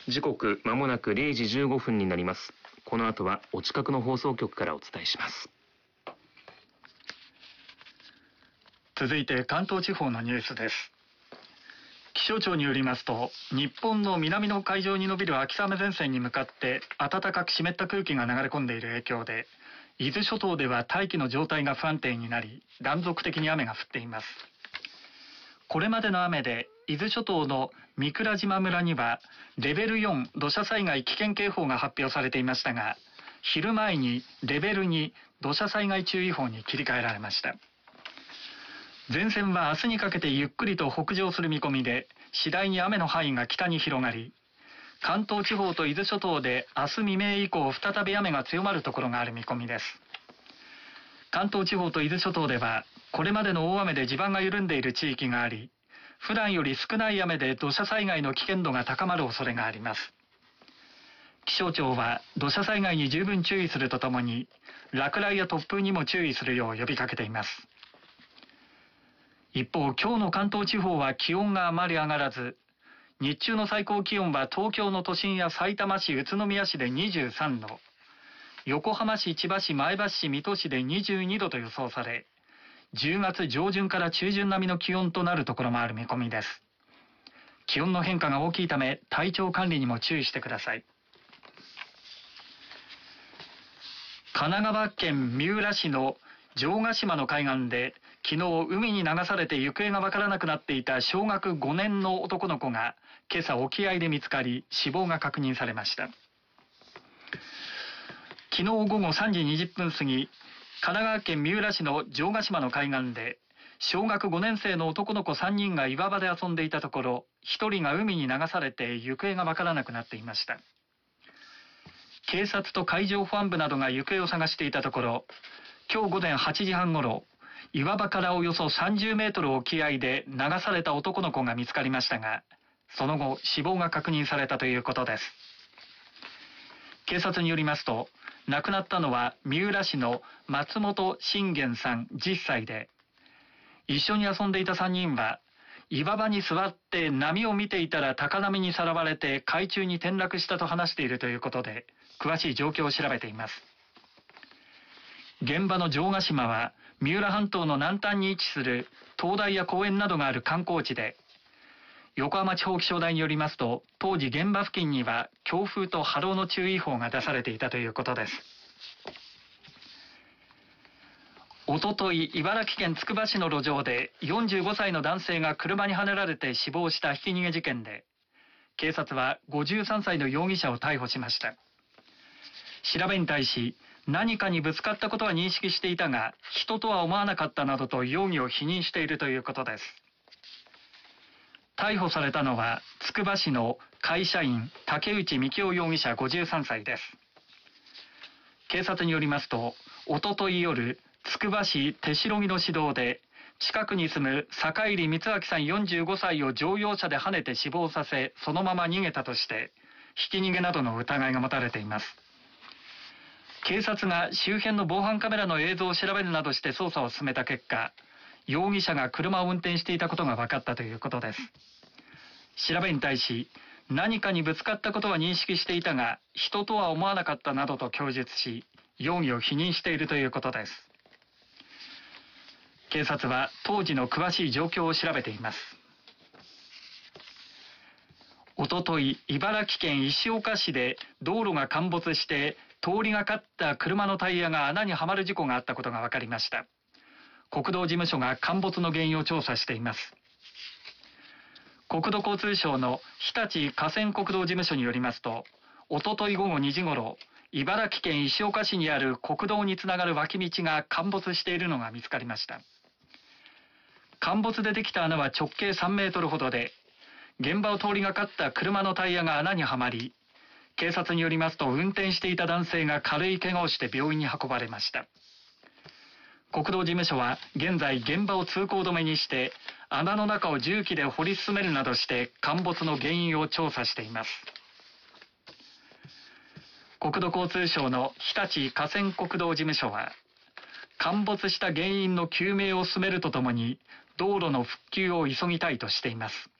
時刻まもなく0時15分になります。この後はお近くの放送局からお伝えします。 続いて関東地方のニュースです。気象庁によりますと、日本の南の海上に伸びる秋雨前線に向かって暖かく湿った空気が流れ込んでいる影響で、伊豆諸島では大気の状態が不安定になり、断続的に雨が降っています。これまでの雨で伊豆諸島の御蔵島村にはレベル4土砂災害危険警報が発表されていましたが、昼前にレベル2土砂災害注意報に切り替えられました。前線は明日にかけてゆっくりと北上する見込みで、次第に雨の範囲が北に広がり、関東地方と伊豆諸島で明日未明以降再び雨が強まるところがある見込みです。関東地方と伊豆諸島ではこれまでの大雨で地盤が緩んでいる地域があり、普段より少ない雨で土砂災害の危険度が高まる恐れがあります。気象庁は土砂災害に十分注意するとともに、落雷や突風にも注意するよう呼びかけています。一方、今日の関東地方は気温があまり上がらず、日中の最高気温は東京の都心やさいたま市、宇都宮市で23度、横浜市、千葉市、前橋市、水戸市で22度と予想され、10月上旬から中旬並みの気温となるところもある見込みです。気温の変化が大きいため、体調管理にも注意してください。神奈川県三浦市の城ヶ島の海岸で、昨日海に流されて行方がわからなくなっていた小学5年の男の子が今朝沖合で見つかり、死亡が確認されました。昨日午後3時20分過ぎ、神奈川県三浦市の城ヶ島の海岸で、小学5年生の男の子3人が岩場で遊んでいたところ、1人が海に流されて行方がわからなくなっていました。警察と海上保安部などが行方を探していたところ、今日午前8時半ごろ、岩場からおよそ30メートル沖合で流された男の子が見つかりましたが、その後死亡が確認されたということです。警察によりますと、亡くなったのは三浦市の松本信玄さん10歳で、一緒に遊んでいた3人は、岩場に座って波を見ていたら高波にさらわれて海中に転落したと話しているということで、詳しい状況を調べています。現場の城ヶ島は三浦半島の南端に位置する灯台や公園などがある観光地で、横浜地方気象台によりますと、当時現場付近には強風と波浪の注意報が出されていたということです。おととい、茨城県つくば市の路上で45歳の男性が車にはねられて死亡したひき逃げ事件で、警察は53歳の容疑者を逮捕しました。調べに対し、何かにぶつかったことは認識していたが、人とは思わなかったなどと容疑を否認しているということです。逮捕されたのは、つくば市の会社員、竹内幹夫容疑者53歳です。警察によりますと、おととい夜、つくば市手代木の市道で、近くに住む坂入光明さん45歳を乗用車ではねて死亡させ、そのまま逃げたとして、ひき逃げなどの疑いが持たれています。警察が周辺の防犯カメラの映像を調べるなどして捜査を進めた結果、容疑者が車を運転していたことが分かったということです。調べに対し、何かにぶつかったことは認識していたが、人とは思わなかったなどと供述し、容疑を否認しているということです。警察は当時の詳しい状況を調べています。おととい、茨城県石岡市で道路が陥没して通りがかった車のタイヤが穴にはまる事故があったことが分かりました。国道事務所が陥没の原因を調査しています。国土交通省の日立河川国道事務所によりますと、おととい午後2時ごろ、茨城県石岡市にある国道につながる脇道が陥没しているのが見つかりました。陥没でできた穴は直径3メートルほどで、現場を通りがかった車のタイヤが穴にはまり、警察によりますと運転していた男性が軽い怪我をして病院に運ばれました。国道事務所は現在現場を通行止めにして、穴の中を重機で掘り進めるなどして陥没の原因を調査しています。国土交通省の日立河川国道事務所は、陥没した原因の究明を進めるとともに、道路の復旧を急ぎたいとしています。